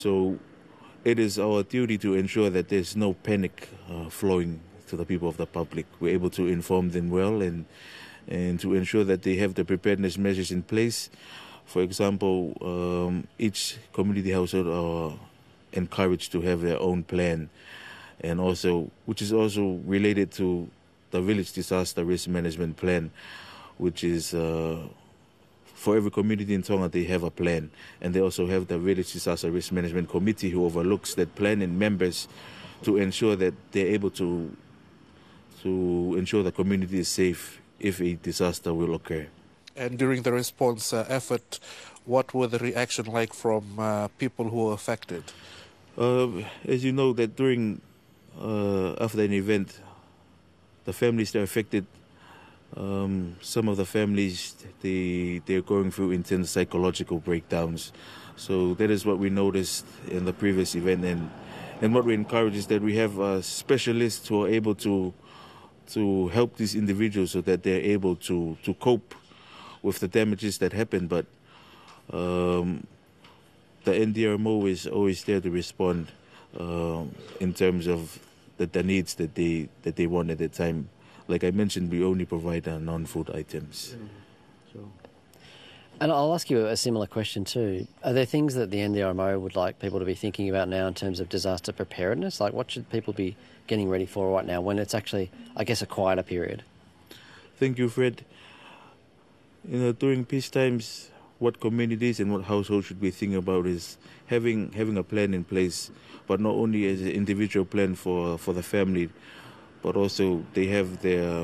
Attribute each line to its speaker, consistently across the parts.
Speaker 1: So it is our duty to ensure that there's no panic flowing to the people of the public. We're able to inform them well and to ensure that they have the preparedness measures in place. For example, each community household are encouraged to have their own plan, and also, which is also related to the village disaster risk management plan, which is for every community in Tonga they have a plan, and they also have the village disaster risk management committee who overlooks that plan and members to ensure that they're able to ensure the community is safe if a disaster will occur.
Speaker 2: And during the response effort, what were the reaction like from people who were affected?
Speaker 1: As you know, that during after an event, the families that are affected, some of the families they're going through intense psychological breakdowns. So that is what we noticed in the previous event, and what we encourage is that we have specialists who are able to help these individuals so that they're able to cope with the damages that happen. But the NDRMO is always there to respond in terms of the needs that they want at the time. Like I mentioned, we only provide non-food items.
Speaker 3: Sure. And I'll ask you a similar question too. Are there things that the NDRMO would like people to be thinking about now in terms of disaster preparedness? Like what should people be getting ready for right now when it's actually, I guess, a quieter period?
Speaker 1: Thank you, Fred. During peace times, what communities and what households should be thinking about is having a plan in place, but not only as an individual plan for the family, but also they have their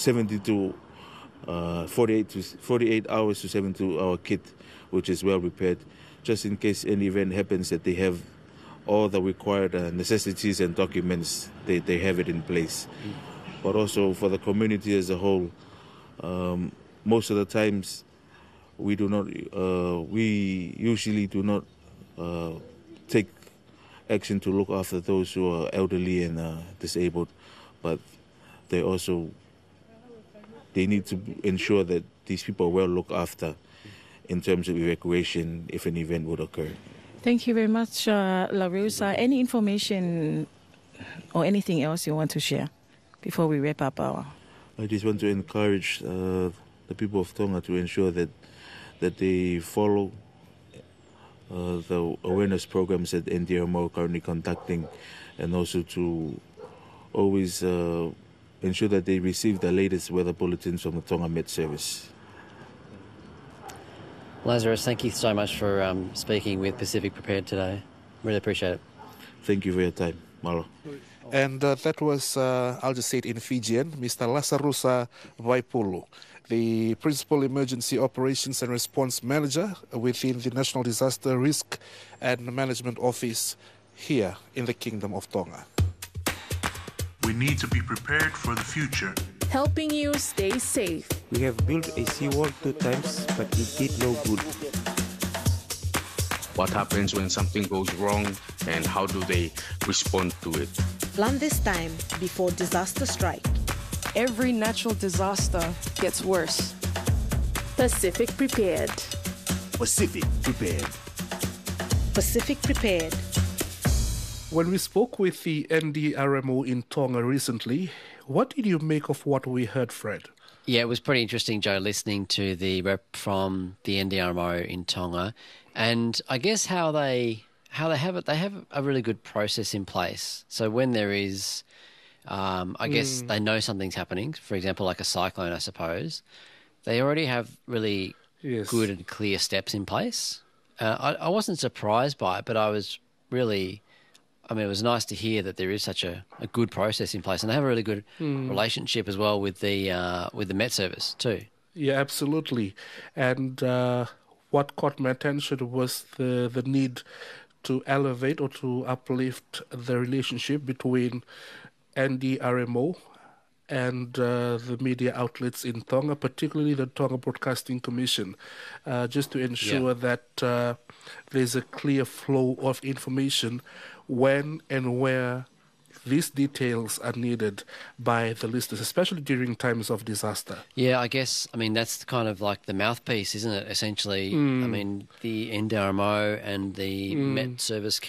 Speaker 1: 48 hours to 72-hour kit, which is well prepared, just in case any event happens that they have all the required necessities and documents, they have it in place. But also for the community as a whole, most of the times we usually do not take action to look after those who are elderly and disabled, but they need to ensure that these people are well looked after in terms of evacuation if an event would occur.
Speaker 4: Thank you very much, LaRusa. Any information or anything else you want to share before we wrap up our...
Speaker 1: I just want to encourage the people of Tonga to ensure that they follow the awareness programs that NDRMO are currently conducting, and also to always ensure that they receive the latest weather bulletins from the Tonga Met Service.
Speaker 3: Lazarus, thank you so much for speaking with Pacific Prepared today. Really appreciate it.
Speaker 1: Thank you for your time. Malo.
Speaker 2: And that was, I'll just say it in Fijian, Mr. Lasarusa Vaipulu, the Principal Emergency Operations and Response Manager within the National Disaster Risk and Management Office here in the Kingdom of Tonga.
Speaker 5: We need to be prepared for the future.
Speaker 6: Helping you stay safe.
Speaker 7: We have built a seawall 2 times, but it did no good.
Speaker 8: What happens when something goes wrong and how do they respond to it?
Speaker 6: Plan this time before disaster strike.
Speaker 9: Every natural disaster gets worse.
Speaker 6: Pacific Prepared.
Speaker 10: Pacific Prepared.
Speaker 6: Pacific Prepared.
Speaker 2: When we spoke with the NDRMO in Tonga recently, what did you make of what we heard, Fred?
Speaker 3: Yeah, it was pretty interesting, Joe, listening to the rep from the NDRMO in Tonga, and I guess how they have it. They have a really good process in place. So when there is, I guess they know something's happening. For example, like a cyclone, I suppose. They already have really good and clear steps in place. I wasn't surprised by it, but I was really. I mean, it was nice to hear that there is such a good process in place, and they have a really good relationship as well with the Met Service too.
Speaker 2: Yeah, absolutely. And what caught my attention was the need to elevate or to uplift the relationship between NDRMO and the media outlets in Tonga, particularly the Tonga Broadcasting Commission, just to ensure that there's a clear flow of information when and where these details are needed by the listeners, especially during times of disaster.
Speaker 3: Yeah, I guess, that's kind of like the mouthpiece, isn't it, essentially? The NDRMO and the Met Service